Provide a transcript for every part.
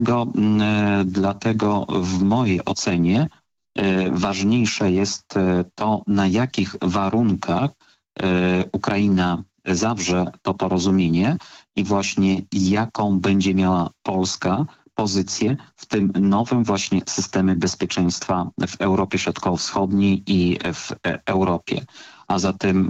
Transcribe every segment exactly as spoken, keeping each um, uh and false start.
Go, dlatego w mojej ocenie ważniejsze jest to, na jakich warunkach Ukraina zawrze to porozumienie i właśnie jaką będzie miała Polska pozycję w tym nowym właśnie systemie bezpieczeństwa w Europie Środkowo-Wschodniej i w Europie. A zatem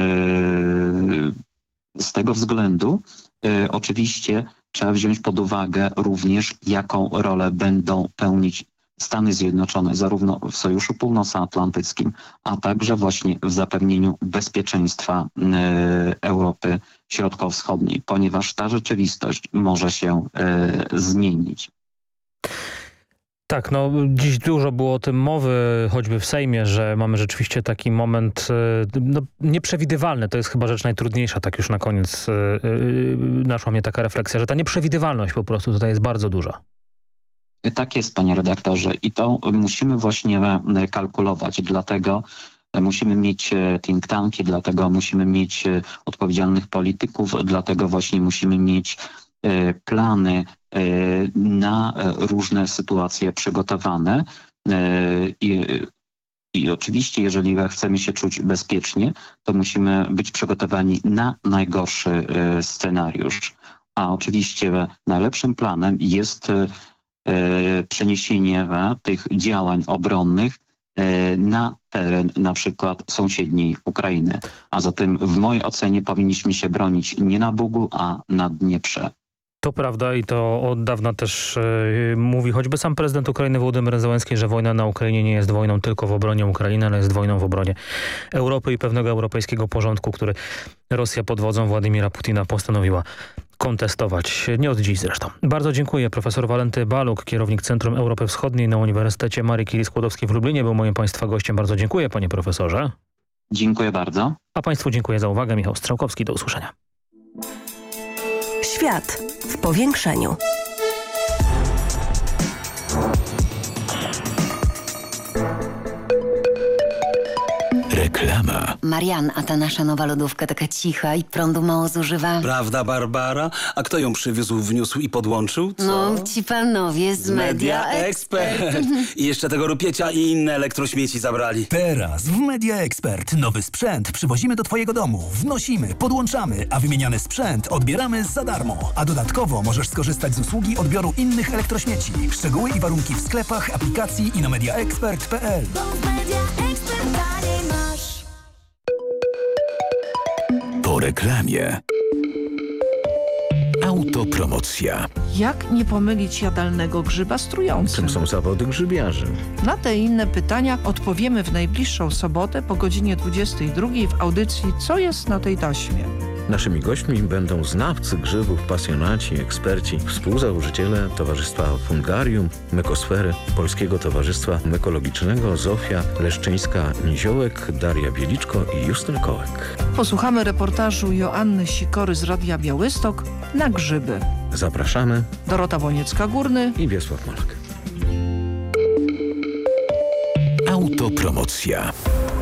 z tego względu oczywiście trzeba wziąć pod uwagę również, jaką rolę będą pełnić Stany Zjednoczone zarówno w Sojuszu Północnoatlantyckim, a także właśnie w zapewnieniu bezpieczeństwa Europy Środkowo-Wschodniej, ponieważ ta rzeczywistość może się zmienić. Tak, no dziś dużo było o tym mowy, choćby w Sejmie, że mamy rzeczywiście taki moment no, nieprzewidywalny. To jest chyba rzecz najtrudniejsza, tak już na koniec yy, naszła mnie taka refleksja, że ta nieprzewidywalność po prostu tutaj jest bardzo duża. Tak jest, panie redaktorze, i to musimy właśnie kalkulować, dlatego musimy mieć think tanki, dlatego musimy mieć odpowiedzialnych polityków, dlatego właśnie musimy mieć plany na różne sytuacje przygotowane i, i oczywiście jeżeli chcemy się czuć bezpiecznie, to musimy być przygotowani na najgorszy scenariusz. A oczywiście najlepszym planem jest przeniesienie tych działań obronnych na teren na przykład sąsiedniej Ukrainy. A zatem w mojej ocenie powinniśmy się bronić nie na Bugu, a na Dnieprze. To prawda i to od dawna też yy, mówi choćby sam prezydent Ukrainy Wołodymyr Zełenski, że wojna na Ukrainie nie jest wojną tylko w obronie Ukrainy, ale jest wojną w obronie Europy i pewnego europejskiego porządku, który Rosja pod wodzą Władimira Putina postanowiła kontestować. Nie od dziś zresztą. Bardzo dziękuję. Profesor Walenty Baluk, kierownik Centrum Europy Wschodniej na Uniwersytecie Marii Curie-Skłodowskiej w Lublinie, był moim państwa gościem. Bardzo dziękuję, panie profesorze. Dziękuję bardzo. A państwu dziękuję za uwagę. Michał Strzałkowski. Do usłyszenia. Świat w powiększeniu. Reklama. Marian, a ta nasza nowa lodówka taka cicha i prądu mało zużywa. Prawda, Barbara? A kto ją przywiózł, wniósł i podłączył? Co? No, ci panowie z Media Expert. I jeszcze tego rupiecia i inne elektrośmieci zabrali. Teraz w Media Expert nowy sprzęt przywozimy do twojego domu. Wnosimy, podłączamy, a wymieniany sprzęt odbieramy za darmo. A dodatkowo możesz skorzystać z usługi odbioru innych elektrośmieci. Szczegóły i warunki w sklepach, aplikacji i na mediaexpert kropka p l. Po reklamie. Autopromocja. Jak nie pomylić jadalnego grzyba z trującym? Czym są zawody grzybiarzy? Na te i inne pytania odpowiemy w najbliższą sobotę po godzinie dwudziestej drugiej w audycji Co jest na tej taśmie? Naszymi gośćmi będą znawcy grzybów, pasjonaci, eksperci, współzałożyciele Towarzystwa Fungarium, Mekosfery, Polskiego Towarzystwa Mekologicznego, Zofia Leszczyńska-Niziołek, Daria Bieliczko i Justyn Kołek. Posłuchamy reportażu Joanny Sikory z Radia Białystok na grzyby. Zapraszamy. Dorota Woniecka-Górny i Wiesław Molak. Autopromocja.